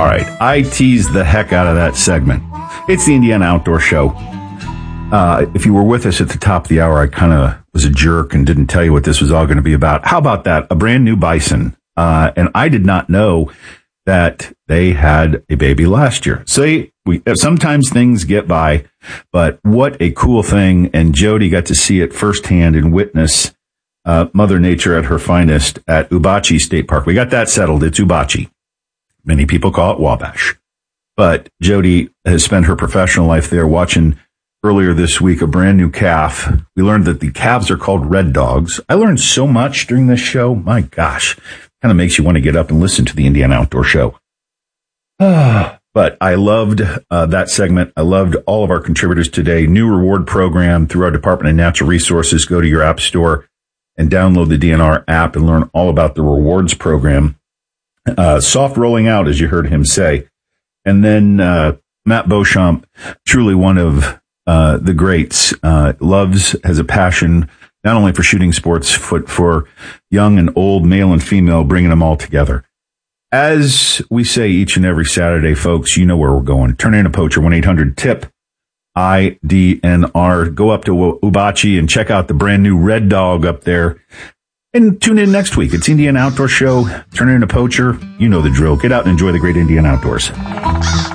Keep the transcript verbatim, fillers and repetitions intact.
All right, I teased the heck out of that segment. It's the Indiana Outdoor Show. Uh, if you were with us at the top of the hour, I kind of was a jerk and didn't tell you what this was all going to be about. How about that? A brand new bison. Uh, and I did not know that they had a baby last year. So we, sometimes things get by, but what a cool thing. And Jody got to see it firsthand and witness uh, Mother Nature at her finest at Ubachi State Park. We got that settled. It's Ubachi. Many people call it Wabash. But Jody has spent her professional life there watching earlier this week a brand new calf. We learned that the calves are called red dogs. I learned so much during this show. My gosh, kind of makes you want to get up and listen to the Indiana Outdoor Show. But I loved uh, that segment. I loved all of our contributors today. New reward program through our Department of Natural Resources. Go to your app store and download the D N R app and learn all about the rewards program. Uh, soft rolling out, as you heard him say. And then uh, Matt Beauchamp, truly one of uh, the greats, uh, loves, has a passion not only for shooting sports, but for young and old, male and female, bringing them all together. As we say each and every Saturday, folks, you know where we're going. Turn in a poacher, one eight hundred tip I D N R. Go up to Ubachi and check out the brand new red dog up there. And tune in next week. It's Indiana Outdoor Show. Turn in a poacher. You know the drill. Get out and enjoy the great Indiana outdoors.